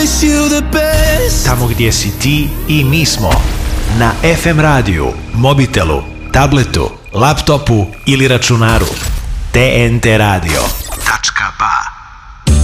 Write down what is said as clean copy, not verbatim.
wish you the best. Tamo gdje si ti i mi smo. Na FM radiju, mobitelu, tabletu, laptopu ili računaru. TNT radio.ba